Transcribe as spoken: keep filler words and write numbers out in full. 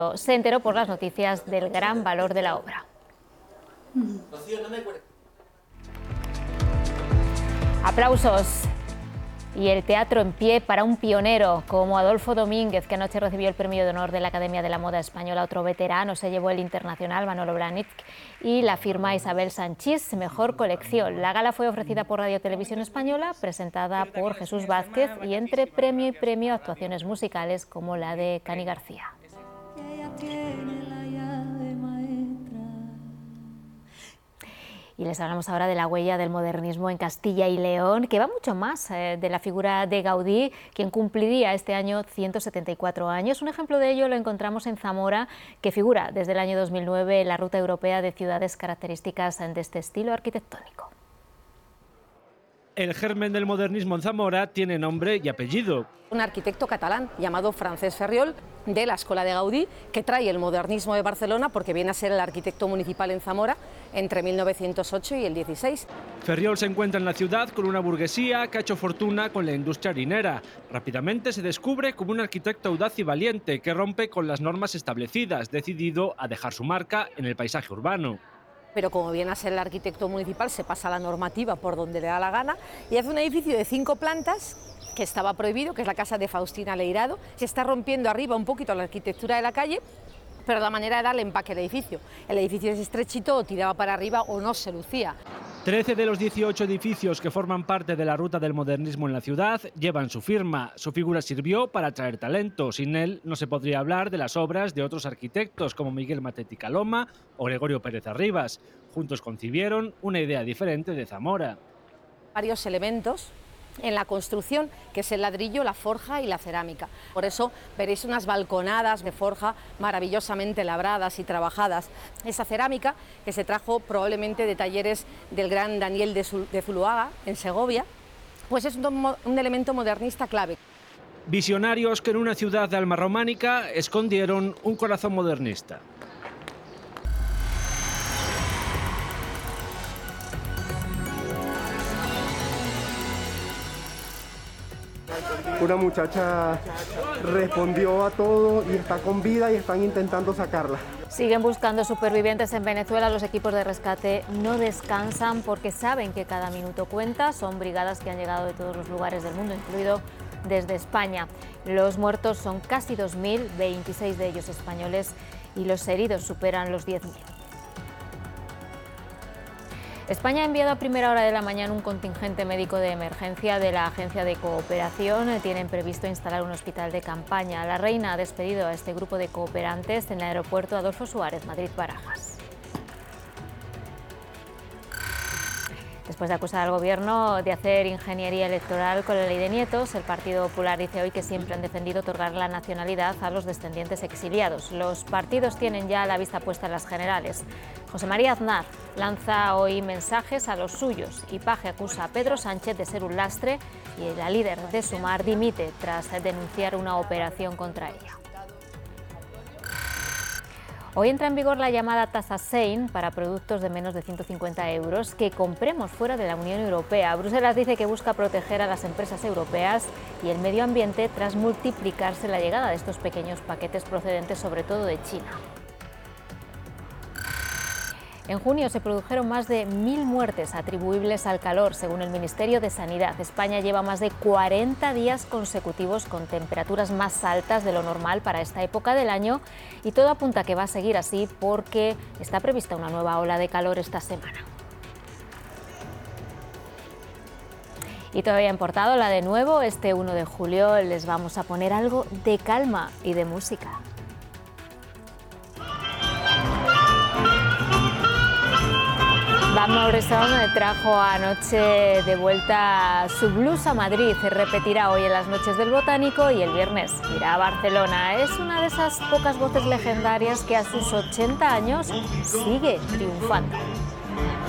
Se enteró por las noticias del gran valor de la obra. Aplausos. Y el teatro en pie para un pionero como Adolfo Domínguez, que anoche recibió el premio de honor de la Academia de la Moda Española. Otro veterano se llevó el internacional Manolo Blahnik y la firma Isabel Sanchís, mejor colección. La gala fue ofrecida por Radio Televisión Española, presentada por Jesús Vázquez, y entre premio y premio actuaciones musicales como la de Cani García. Y les hablamos ahora de la huella del modernismo en Castilla y León, que va mucho más eh, de la figura de Gaudí, quien cumpliría este año ciento setenta y cuatro años. Un ejemplo de ello lo encontramos en Zamora, que figura desde el año dos mil nueve en la Ruta Europea de Ciudades Características de este estilo arquitectónico. El germen del modernismo en Zamora tiene nombre y apellido. Un arquitecto catalán llamado Francesc Ferriol, de la Escuela de Gaudí, que trae el modernismo de Barcelona porque viene a ser el arquitecto municipal en Zamora entre mil novecientos ocho y el dieciséis. Ferriol se encuentra en la ciudad con una burguesía que ha hecho fortuna con la industria harinera. Rápidamente se descubre como un arquitecto audaz y valiente que rompe con las normas establecidas, decidido a dejar su marca en el paisaje urbano. Pero como viene a ser el arquitecto municipal, se pasa la normativa por donde le da la gana y hace un edificio de cinco plantas que estaba prohibido, que es la casa de Faustina Leirado. Se está rompiendo arriba un poquito la arquitectura de la calle, pero la manera de darle empaque al edificio. El edificio es estrechito, o tiraba para arriba o no se lucía. Trece de los dieciocho edificios que forman parte de la ruta del modernismo en la ciudad llevan su firma. Su figura sirvió para atraer talento. Sin él no se podría hablar de las obras de otros arquitectos como Miguel Matetti Caloma o Gregorio Pérez Arribas. Juntos concibieron una idea diferente de Zamora. Varios elementos en la construcción, que es el ladrillo, la forja y la cerámica. Por eso veréis unas balconadas de forja maravillosamente labradas y trabajadas. Esa cerámica que se trajo probablemente de talleres del gran Daniel de Zuloaga en Segovia, pues es un, un elemento modernista clave. Visionarios que en una ciudad de alma románica escondieron un corazón modernista. Una muchacha respondió a todo y está con vida y están intentando sacarla. Siguen buscando supervivientes en Venezuela. Los equipos de rescate no descansan porque saben que cada minuto cuenta. Son brigadas que han llegado de todos los lugares del mundo, incluido desde España. Los muertos son casi dos mil, veintiséis de ellos españoles, y los heridos superan los diez mil. España ha enviado a primera hora de la mañana un contingente médico de emergencia de la Agencia de Cooperación. Tienen previsto instalar un hospital de campaña. La reina ha despedido a este grupo de cooperantes en el aeropuerto Adolfo Suárez, Madrid-Barajas. Después de acusar al Gobierno de hacer ingeniería electoral con la ley de nietos, el Partido Popular dice hoy que siempre han defendido otorgar la nacionalidad a los descendientes exiliados. Los partidos tienen ya la vista puesta en las generales. José María Aznar lanza hoy mensajes a los suyos y Paje acusa a Pedro Sánchez de ser un lastre y la líder de Sumar dimite tras denunciar una operación contra ella. Hoy entra en vigor la llamada tasa Sein para productos de menos de ciento cincuenta euros que compremos fuera de la Unión Europea. Bruselas dice que busca proteger a las empresas europeas y el medio ambiente tras multiplicarse la llegada de estos pequeños paquetes procedentes sobre todo de China. En junio se produjeron más de mil muertes atribuibles al calor, según el Ministerio de Sanidad. España lleva más de cuarenta días consecutivos con temperaturas más altas de lo normal para esta época del año y todo apunta a que va a seguir así porque está prevista una nueva ola de calor esta semana. Y todavía en Portadola de nuevo, este uno de julio les vamos a poner algo de calma y de música. Van Morrison trajo anoche de vuelta su blues a Madrid. Repetirá hoy en las noches del Botánico y el viernes irá a Barcelona. Es una de esas pocas voces legendarias que a sus ochenta años sigue triunfando.